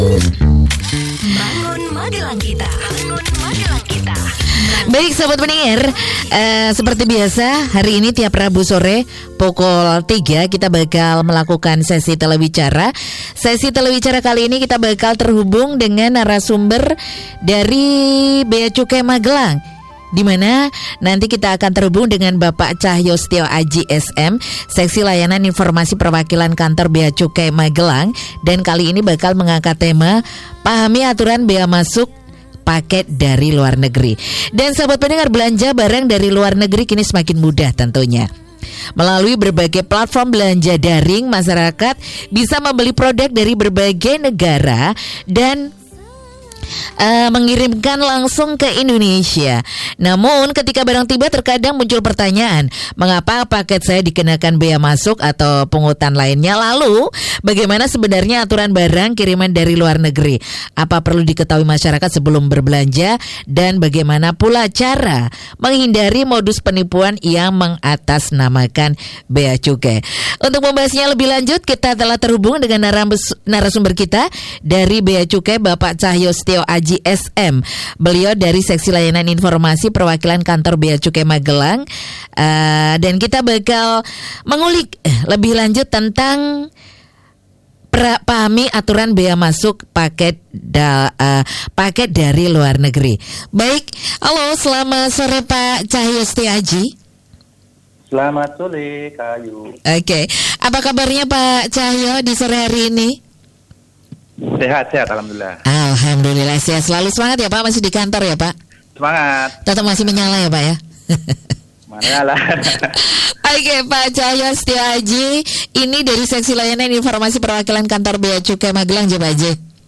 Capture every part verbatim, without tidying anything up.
Bangun Magelang kita. Bangun Magelang kita. Baik sahabat pendengar, uh, seperti biasa hari ini tiap Rabu sore pukul tiga kita bakal melakukan sesi telewicara. Sesi telewicara kali ini kita bakal terhubung dengan narasumber dari Bea Cukai Magelang, di mana nanti kita akan terhubung dengan Bapak Cahyo Setio Aji S M, Seksi Layanan Informasi Perwakilan Kantor Bea Cukai Magelang. Dan kali ini bakal mengangkat tema pahami aturan bea masuk paket dari luar negeri. Dan sahabat pendengar, belanja barang dari luar negeri kini semakin mudah tentunya. Melalui berbagai platform belanja daring, masyarakat bisa membeli produk dari berbagai negara dan Uh, mengirimkan langsung ke Indonesia. Namun ketika barang tiba terkadang muncul pertanyaan, mengapa paket saya dikenakan bea masuk atau pungutan lainnya? Lalu bagaimana sebenarnya aturan barang kiriman dari luar negeri? Apa perlu diketahui masyarakat sebelum berbelanja? Dan bagaimana pula cara menghindari modus penipuan yang mengatasnamakan bea cukai? Untuk membahasnya lebih lanjut, kita telah terhubung dengan narasumber kita dari Bea Cukai, Bapak Cahyo Setio Aji S M. Beliau dari Seksi Layanan Informasi Perwakilan Kantor Bea Cukai Magelang, uh, dan kita bakal mengulik lebih lanjut tentang pra, pahami aturan bea masuk paket da, uh, paket dari luar negeri. Baik, halo, selamat sore Pak Cahyo Setio Aji. Selamat sore Kak Ayu. Oke, okay. Apa kabarnya Pak Cahyo di sore hari ini? Sehat-sehat, alhamdulillah. Alhamdulillah sehat selalu. Semangat ya Pak, masih di kantor ya Pak? Semangat. Tetap masih menyala ya Pak ya? Menyala. Oke, Pak Cahyo Setio Aji, ini dari Seksi Layanan Informasi Perwakilan Kantor Bea Cukai Magelang, J P A J.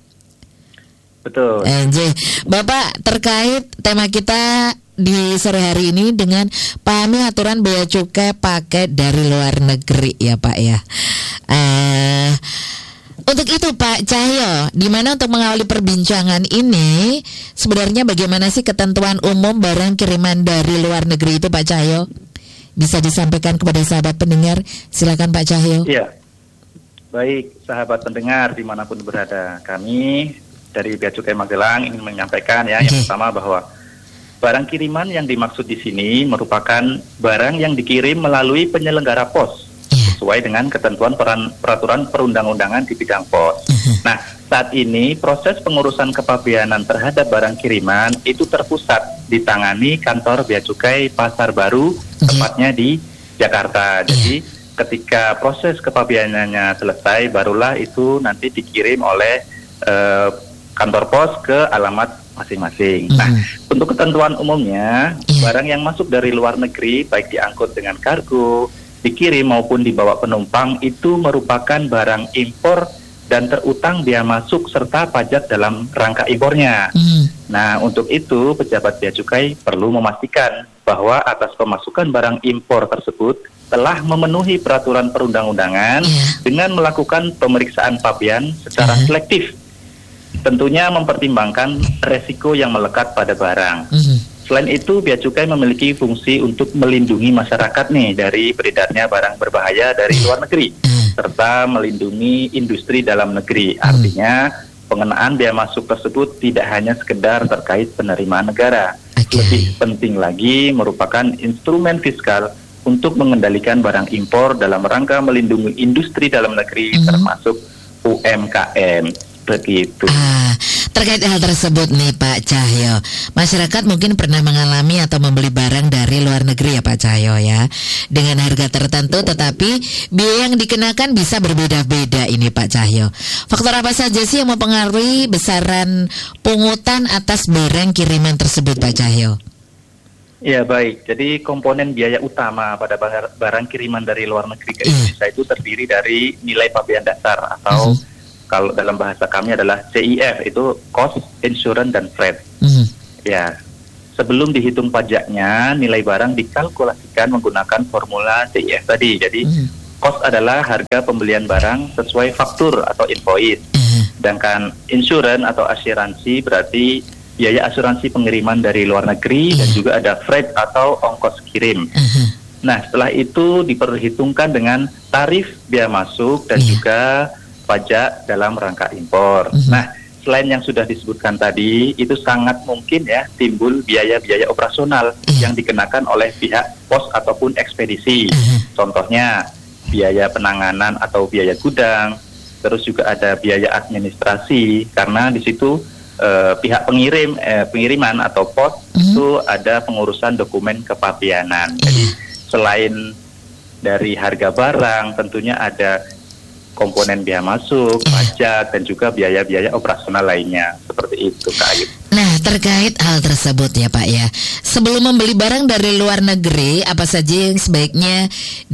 Betul. J. Bapak, terkait tema kita di sore hari ini dengan pahami aturan bea cukai paket dari luar negeri ya Pak ya. Uh, Untuk itu Pak Cahyo, di mana untuk mengawali perbincangan ini, sebenarnya bagaimana sih ketentuan umum barang kiriman dari luar negeri itu Pak Cahyo? Bisa disampaikan kepada sahabat pendengar, silakan Pak Cahyo. Iya, baik sahabat pendengar dimanapun berada, kami dari Bea Cukai Magelang ingin menyampaikan ya, okay. Yang pertama bahwa barang kiriman yang dimaksud di sini merupakan barang yang dikirim melalui penyelenggara pos sesuai dengan ketentuan peran, peraturan perundang-undangan di bidang pos. Uh-huh. Nah, saat ini proses pengurusan kepabeanan terhadap barang kiriman itu terpusat ditangani Kantor Bea Cukai Pasar Baru, uh-huh. Tepatnya di Jakarta. Jadi, uh-huh. ketika proses kepabeanannya selesai, barulah itu nanti dikirim oleh uh, kantor pos ke alamat masing-masing. Mm-hmm. Nah, untuk ketentuan umumnya, yeah. barang yang masuk dari luar negeri, baik diangkut dengan kargo, dikirim maupun dibawa penumpang, itu merupakan barang impor dan terutang bea masuk serta pajak dalam rangka impornya. Mm. Nah, untuk itu pejabat bea cukai perlu memastikan bahwa atas pemasukan barang impor tersebut telah memenuhi peraturan perundang-undangan yeah. dengan melakukan pemeriksaan pabean secara yeah. selektif. Tentunya mempertimbangkan resiko yang melekat pada barang. Mm-hmm. Selain itu, Bea Cukai memiliki fungsi untuk melindungi masyarakat nih dari beredarnya barang berbahaya dari mm-hmm. luar negeri, mm-hmm. serta melindungi industri dalam negeri. Mm-hmm. Artinya, pengenaan bea masuk tersebut tidak hanya sekedar terkait penerimaan negara. Okay. Lebih penting lagi merupakan instrumen fiskal untuk mengendalikan barang impor dalam rangka melindungi industri dalam negeri, mm-hmm. termasuk U M K M. Begitu. Ah, terkait hal tersebut nih Pak Cahyo, masyarakat mungkin pernah mengalami atau membeli barang dari luar negeri ya Pak Cahyo ya, dengan harga tertentu, tetapi biaya yang dikenakan bisa berbeda-beda ini Pak Cahyo. Faktor apa saja sih yang mempengaruhi besaran pungutan atas barang kiriman tersebut Pak Cahyo? Ya baik, jadi komponen biaya utama pada barang, barang kiriman dari luar negeri ke Indonesia yeah. itu terdiri dari nilai pabean dasar atau uh-huh. kalau dalam bahasa kami adalah C I F, itu cost, insurance, dan freight. Mm-hmm. Ya, sebelum dihitung pajaknya, nilai barang dikalkulasikan menggunakan formula C I F tadi. Jadi, mm-hmm. cost adalah harga pembelian barang sesuai faktur atau invoice. Mm-hmm. Sedangkan insurance atau asuransi berarti biaya asuransi pengiriman dari luar negeri, mm-hmm. dan juga ada freight atau ongkos kirim. Mm-hmm. Nah, setelah itu diperhitungkan dengan tarif bea masuk dan yeah. juga pajak dalam rangka impor. Mm-hmm. Nah, selain yang sudah disebutkan tadi, itu sangat mungkin ya timbul biaya-biaya operasional yeah. yang dikenakan oleh pihak pos ataupun ekspedisi. Uh-huh. Contohnya biaya penanganan atau biaya gudang, terus juga ada biaya administrasi karena di situ eh, pihak pengirim eh, pengiriman atau pos uh-huh. itu ada pengurusan dokumen kepabeanan. Yeah. Jadi selain dari harga barang, tentunya ada komponen biaya masuk, pajak, dan juga biaya-biaya operasional lainnya. Seperti itu, Kak Ayu. Nah, terkait hal tersebut ya Pak ya, sebelum membeli barang dari luar negeri, apa saja yang sebaiknya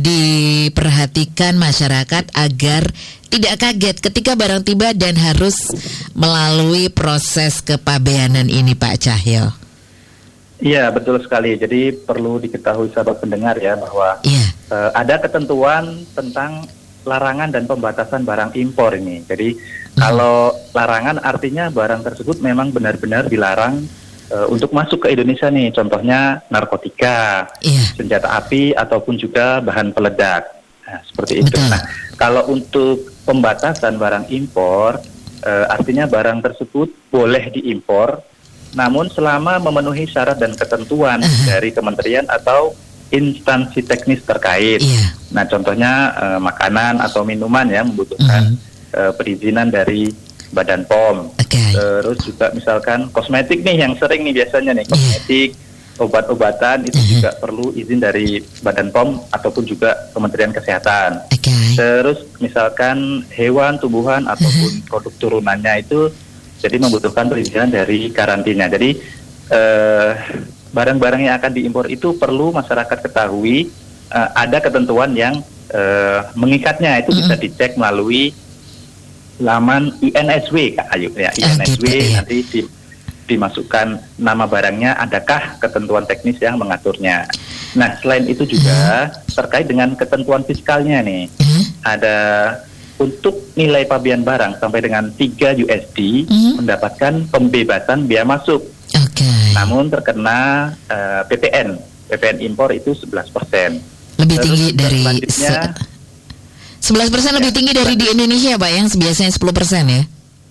diperhatikan masyarakat agar tidak kaget ketika barang tiba dan harus melalui proses kepabeanan ini, Pak Cahyo? Iya, betul sekali. Jadi perlu diketahui sahabat pendengar ya, bahwa yeah. uh, ada ketentuan tentang larangan dan pembatasan barang impor ini. Jadi hmm. kalau larangan artinya barang tersebut memang benar-benar dilarang uh, untuk masuk ke Indonesia nih. Contohnya narkotika, yeah. senjata api ataupun juga bahan peledak. Nah, seperti itu. Betul. Nah, kalau untuk pembatasan barang impor, uh, artinya barang tersebut boleh diimpor, namun selama memenuhi syarat dan ketentuan uh-huh. dari kementerian atau instansi teknis terkait. Yeah. Nah, contohnya uh, makanan atau minuman ya membutuhkan mm-hmm. uh, perizinan dari Badan P O M. Okay. Terus juga misalkan kosmetik nih yang sering nih biasanya nih kosmetik, yeah. obat-obatan itu mm-hmm. juga perlu izin dari Badan P O M ataupun juga Kementerian Kesehatan. Okay. Terus misalkan hewan, tumbuhan ataupun mm-hmm. produk turunannya itu jadi membutuhkan perizinan dari karantina. Jadi uh, barang-barang yang akan diimpor itu perlu masyarakat ketahui uh, ada ketentuan yang uh, mengikatnya. Itu mm-hmm. bisa dicek melalui laman I N S W, Kak Ayu ya. I N S W okay. nanti di, dimasukkan nama barangnya, adakah ketentuan teknis yang mengaturnya. Nah, selain itu juga mm-hmm. terkait dengan ketentuan fiskalnya nih. Mm-hmm. Ada untuk nilai pabean barang sampai dengan tiga U S D mm-hmm. mendapatkan pembebasan biaya masuk. Okay. Namun terkena uh, P P N, P P N impor itu sebelas persen. Lebih Terus tinggi dari se- sebelas persen lebih tinggi dari di Indonesia, Pak, yang biasanya sepuluh persen ya?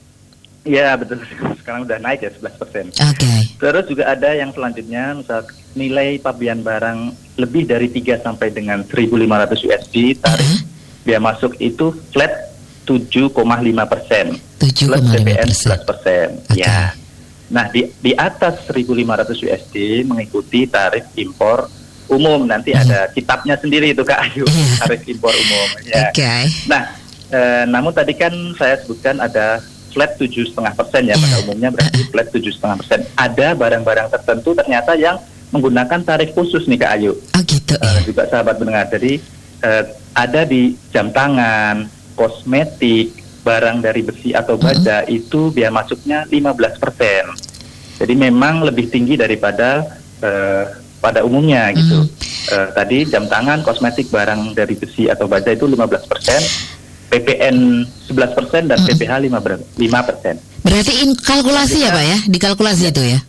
Iya, betul. Sekarang udah naik ya sebelas persen. Oke. Okay. Terus juga ada yang selanjutnya, misal nilai pabean barang lebih dari tiga sampai dengan seribu lima ratus U S D, tarif uh-huh. biaya masuk itu flat tujuh koma lima persen. tujuh koma lima persen. Plus P P N sebelas persen. Okay. Ya. Nah, di di atas seribu lima ratus U S D mengikuti tarif impor umum. Nanti mm. ada kitabnya sendiri itu, Kak Ayu, yeah. tarif impor umum. Ya. Okay. Nah, e, namun tadi kan saya sebutkan ada flat tujuh koma lima persen ya, yeah. pada umumnya berarti flat tujuh koma lima persen. Ada barang-barang tertentu ternyata yang menggunakan tarif khusus nih, Kak Ayu. Oh gitu. E, juga sahabat mendengar. Jadi e, ada di jam tangan, kosmetik, barang dari besi atau baja mm-hmm. itu biaya masuknya lima belas persen. Jadi memang lebih tinggi daripada uh, pada umumnya gitu. Mm-hmm. Uh, tadi jam tangan, kosmetik, barang dari besi atau baja itu lima belas persen, P P N sebelas persen dan mm-hmm. P P H lima persen. Berarti in kalkulasi ya, Pak ya? Dikalkulasi ya. itu ya?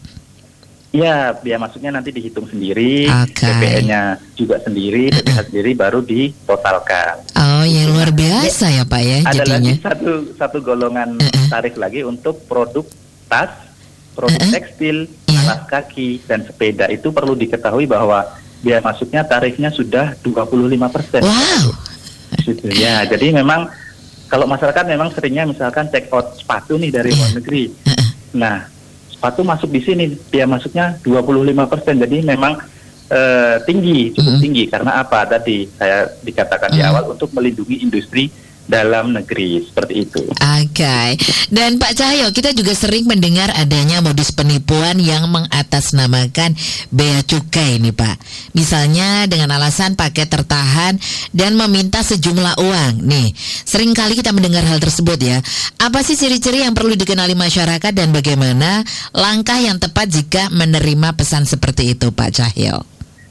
Ya, biaya masuknya nanti dihitung sendiri, okay. P P N-nya juga sendiri, P P H sendiri baru ditotalkan. Oh ya, luar biasa ya Pak ya ada jadinya. Lagi satu satu golongan uh-uh. tarif lagi untuk produk tas, produk uh-uh. tekstil, yeah. alas kaki dan sepeda. Itu perlu diketahui bahwa biaya masuknya tarifnya sudah dua puluh lima persen. Wow. Ya, jadi memang kalau masyarakat memang seringnya misalkan check out sepatu nih dari luar negeri. Uh-uh. Nah, sepatu masuk di sini, biaya masuknya dua puluh lima persen. Jadi memang uh, tinggi, cukup mm-hmm. tinggi. Karena apa? Tadi saya dikatakan mm-hmm. di awal untuk melindungi industri dalam negeri, seperti itu. Oke. Okay. Dan Pak Cahyo, kita juga sering mendengar adanya modus penipuan yang mengatasnamakan bea cukai nih Pak. Misalnya dengan alasan paket tertahan dan meminta sejumlah uang. Nih, sering kali kita mendengar hal tersebut ya. Apa sih ciri-ciri yang perlu dikenali masyarakat dan bagaimana langkah yang tepat jika menerima pesan seperti itu, Pak Cahyo?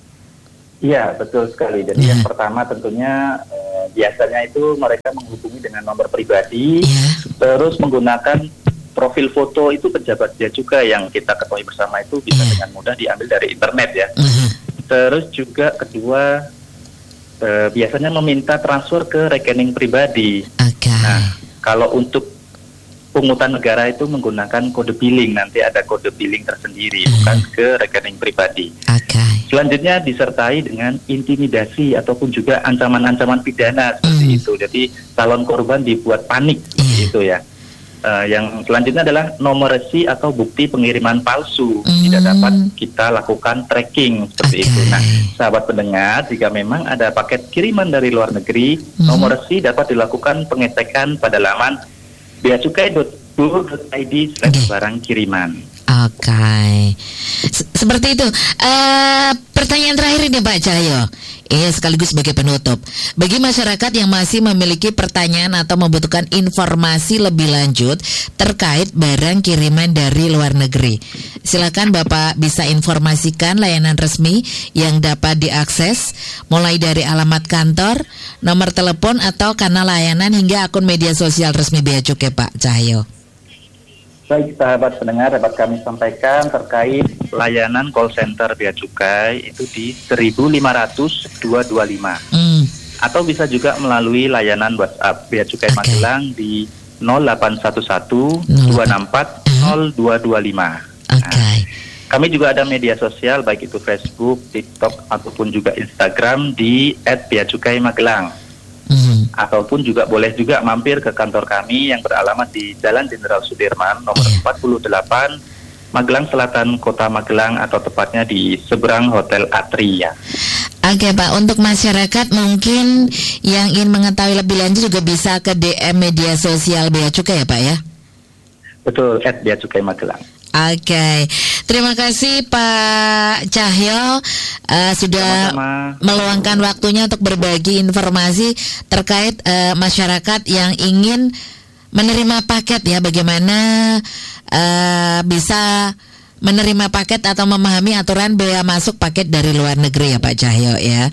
Iya, betul sekali. Jadi yeah. yang pertama tentunya eh, biasanya itu mereka menghubungi dengan nomor pribadi, yeah. terus menggunakan profil foto itu pejabat bea cukai yang kita ketahui bersama itu bisa yeah. dengan mudah diambil dari internet ya. Uh-huh. Terus juga kedua eh, biasanya meminta transfer ke rekening pribadi. Okay. Nah, kalau untuk pungutan negara itu menggunakan kode billing, nanti ada kode billing tersendiri, uh-huh. bukan ke rekening pribadi. Okay. Selanjutnya disertai dengan intimidasi ataupun juga ancaman-ancaman pidana seperti uh-huh. itu. Jadi calon korban dibuat panik seperti uh-huh. itu ya. Uh, yang selanjutnya adalah nomor resi atau bukti pengiriman palsu mm. tidak dapat kita lakukan tracking seperti okay. itu. Nah, sahabat pendengar, jika memang ada paket kiriman dari luar negeri, mm. nomor resi dapat dilakukan pengecekan pada laman beacukai dot go dot i d slash barang kiriman. Oke, okay. Seperti itu. Uh, pertanyaan terakhir ini Pak Cahyo. Iya, sekaligus sebagai penutup. Bagi masyarakat yang masih memiliki pertanyaan atau membutuhkan informasi lebih lanjut terkait barang kiriman dari luar negeri, silakan Bapak bisa informasikan layanan resmi yang dapat diakses, mulai dari alamat kantor, nomor telepon atau kanal layanan hingga akun media sosial resmi Bea Cukai, Pak Cahyo. Baik sahabat pendengar, dapat kami sampaikan terkait layanan call center Bea Cukai itu di seribu lima ratus dua dua lima mm. atau bisa juga melalui layanan WhatsApp Bea Cukai okay. Magelang di nol delapan satu satu dua enam empat nol dua dua lima. Okay. Nah, kami juga ada media sosial baik itu Facebook, TikTok ataupun juga Instagram di et bea cukai magelang. Mm-hmm. Ataupun juga boleh juga mampir ke kantor kami yang beralamat di Jalan Jenderal Sudirman nomor yeah. empat puluh delapan Magelang Selatan, Kota Magelang, atau tepatnya di seberang Hotel Atria. Oke Pak, untuk masyarakat mungkin yang ingin mengetahui lebih lanjut juga bisa ke D M media sosial Bea Cukai ya Pak ya? Betul, et bea cukai Magelang. Oke, okay. Terima kasih Pak Cahyo uh, sudah Sama-sama. meluangkan waktunya untuk berbagi informasi terkait uh, masyarakat yang ingin menerima paket ya, bagaimana uh, bisa menerima paket atau memahami aturan bea masuk paket dari luar negeri ya Pak Cahyo ya.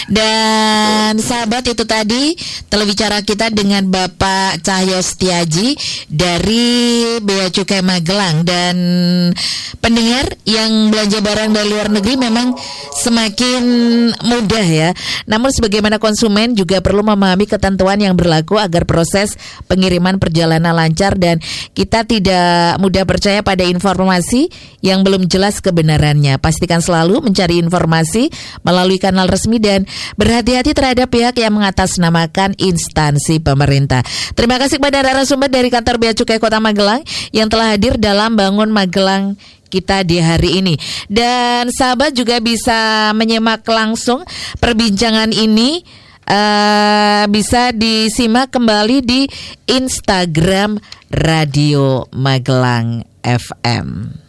Dan sahabat, itu tadi telewicara kita dengan Bapak Cahyo Setiaji dari Bea Cukai Magelang. Dan pendengar yang belanja barang dari luar negeri memang semakin mudah ya. Namun sebagaimana konsumen juga perlu memahami ketentuan yang berlaku agar proses pengiriman perjalanan lancar dan kita tidak mudah percaya pada informasi yang belum jelas kebenarannya. Pastikan selalu mencari informasi melalui kanal resmi dan berhati-hati terhadap pihak yang mengatasnamakan instansi pemerintah. Terima kasih kepada narasumber dari kantor Bea Cukai Kota Magelang yang telah hadir dalam Bangun Magelang kita di hari ini. Dan sahabat juga bisa menyimak langsung perbincangan ini, uh, bisa disimak kembali di Instagram Radio Magelang F M.